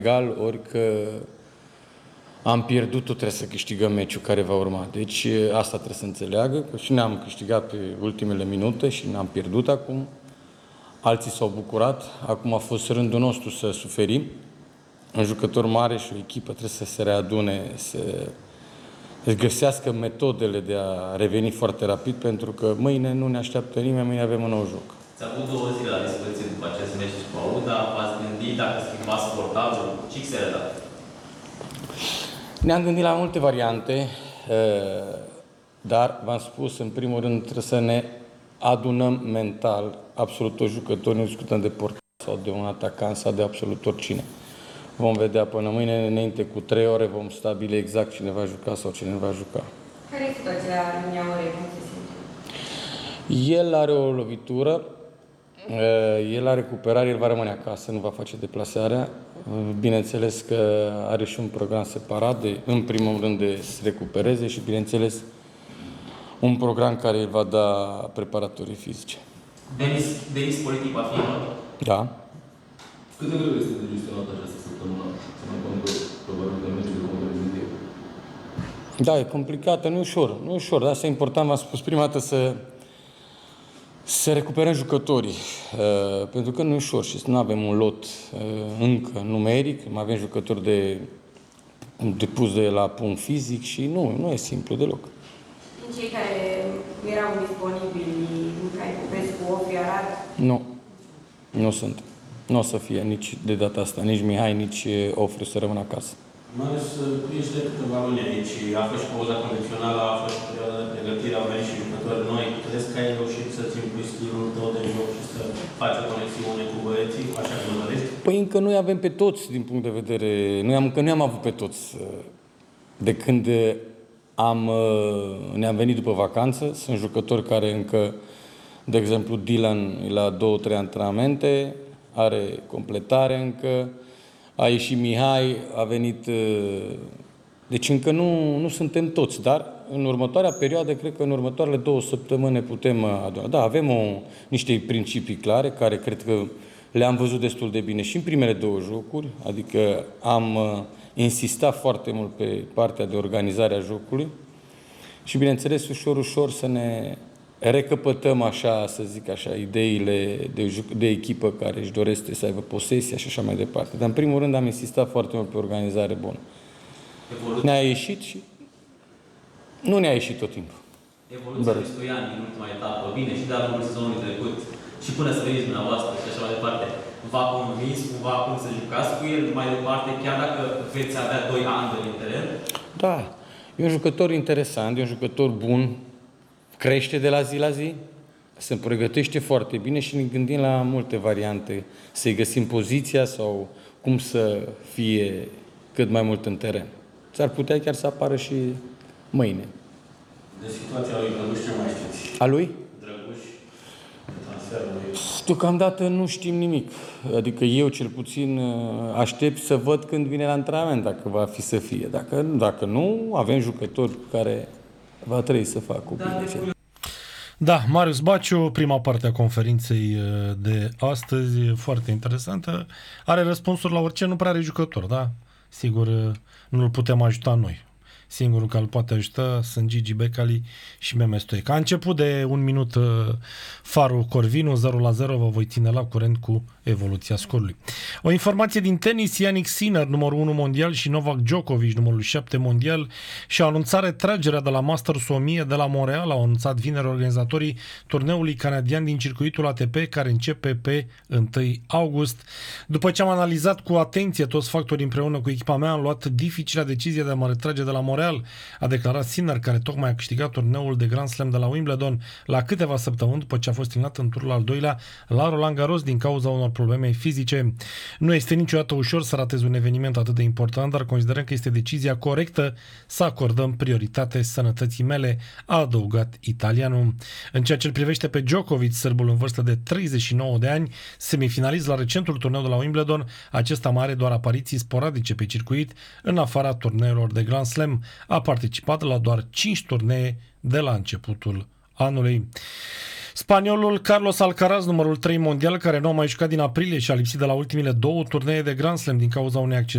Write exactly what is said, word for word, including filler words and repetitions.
egal, ori că am pierdut, tot trebuie să câștigăm meciul care va urma. Deci asta trebuie să înțeleagă, că și ne-am câștigat pe ultimele minute și ne-am pierdut acum. Alții s-au bucurat, acum a fost rândul nostru să suferim. Un jucător mare și o echipă trebuie să se readune, să își găsească metodele de a reveni foarte rapid, pentru că mâine nu ne așteaptă nimeni, mâine avem un nou joc. Ți-a avut două zile la dispoziție după acest meci cu Auda, v-ați gândit dacă schimbați portarul, ce se redă? Ne-am gândit la multe variante, dar v-am spus, în primul rând trebuie să ne adunăm mental, absolut toți jucătorii, nu discutăm de portar sau de un atacant sau de absolut oricine. Vom vedea până mâine, înainte cu trei ore, vom stabili exact cine va juca sau cine nu va juca. Care e situația lui Iaure? Cum se simte? El are o lovitură, el la recuperare, el va rămâne acasă, nu va face deplasarea. Bineînțeles că are și un program separat, de, în primul rând de să se recupereze și, bineînțeles, un program care îl va da preparatorii fizice. Denis, Denis politic va fi în ordine? Da. Cât de greu este de gestionat această săptămână? Să nu cont că probabil că meciul de competiție. Da, e complicată, nu e ușor. Nu e ușor, dar asta e important, v-am spus prima dată, să să recuperăm jucătorii, uh, pentru că nu e ușor și nu avem un lot uh, încă numeric, mai avem jucători de, de pus de la punct fizic și nu, nu e simplu deloc. Din cei care erau disponibili, Mihai Popescu, Ofi, Arad? Nu, nu sunt. Nu o să fie nici de data asta, nici Mihai, nici Ofri să rămână acasă. Mai ales ești de câteva luni aici, a fost și pauza convențională, a fost și perioada de pregătire, au venit și jucători noi. Crezi că ai reușit să-ți impui stilul tău de joc și să faci o conexiune cu băieții, așa cum dorești? Păi încă noi avem pe toți, din punct de vedere... Noi am, încă nu am avut pe toți. De când am, ne-am venit după vacanță, sunt jucători care încă, de exemplu, Dylan la două, trei antrenamente, are completare încă, a ieșit Mihai, a venit... Deci încă nu, nu suntem toți, dar în următoarea perioadă, cred că în următoarele două săptămâni putem aduna. Da, avem o, niște principii clare, care cred că le-am văzut destul de bine și în primele două jocuri, adică am insistat foarte mult pe partea de organizare a jocului și, bineînțeles, ușor, ușor să ne recăpătăm, așa, să zic așa, ideile de, de echipă care își dorește să aibă posesia și așa mai departe. Dar, în primul rând, am insistat foarte mult pe organizare bună. Ne-a ieșit și nu ne-a ieșit tot timpul. Evoluția lui Stoian din ultima etapă, bine, și de-a lungul sezonului trecut, și până să veniți dumneavoastră și așa mai departe, v-a convins cumva cum să jucați cu el mai departe, chiar dacă veți avea doi ani în teren? Da, e un jucător interesant, e un jucător bun, crește de la zi la zi, se pregătește foarte bine și ne gândim la multe variante, să-i găsim poziția sau cum să fie cât mai mult în teren. S-ar putea chiar să apară și mâine. De situația lui Drăguș, ce mai știți? A lui? Drăguș, transferul lui. Deocamdată nu știm nimic. Adică eu, cel puțin, aștept să văd când vine la antrenament, dacă va fi să fie. Dacă, dacă nu, avem jucători care va trebui să facă cu bine. Da, Marius Baciu, prima parte a conferinței de astăzi, foarte interesantă. Are răspunsuri la orice, nu prea are jucător, da? Sigur, nu îl putem ajuta noi. Singurul care îl poate ajuta sunt Gigi Becali și Meme Stoica. A început de un minut Faru Corvinu, zero la zero, vă voi ține la curent cu evoluția scorului. O informație din tenis, Jannik Sinner, numărul unu mondial, și Novak Djokovic, numărul șapte mondial, și-au anunțat retragerea de la Masters o mie de la Montreal. Au anunțat vineri organizatorii turneului canadian din circuitul A T P, care începe pe unu august. După ce am analizat cu atenție toți factorii împreună cu echipa mea, am luat dificila decizie de a mă retrage de la Montreal, a declarat Sinner, care tocmai a câștigat turneul de Grand Slam de la Wimbledon la câteva săptămâni după ce a fost eliminat în turul al doilea la Roland Garros din cauza unor probleme fizice. Nu este niciodată ușor să ratezi un eveniment atât de important, dar considerăm că este decizia corectă să acordăm prioritate sănătății mele, a adăugat italianul. În ceea ce îl privește pe Djokovic, sârbul în vârstă de treizeci și nouă de ani, semifinalist la recentul turneu de la Wimbledon, acesta mai are doar apariții sporadice pe circuit, în afara turneelor de Grand Slam. A participat la doar cinci turnee de la începutul anului. Spaniolul Carlos Alcaraz, numărul trei mondial, care nu a mai jucat din aprilie și a lipsit de la ultimele două turnee de Grand Slam din cauza unui accident